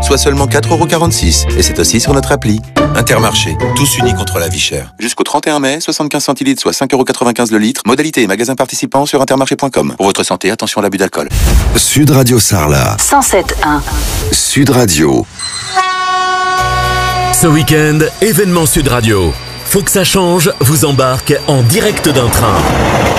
soit seulement 4,46 €. Et c'est aussi sur notre appli. Intermarché, tous unis contre la vie chère. Jusqu'au 31 mai, 75 centilitres, soit 5,95 € le litre. Modalité et magasins participants sur intermarché.com. Pour votre santé, attention à l'abus d'alcool. Sud Radio Sarlat. 107.1. Sud Radio. Ce week-end, événement Sud Radio. Faut que ça change vous embarque en direct d'un train.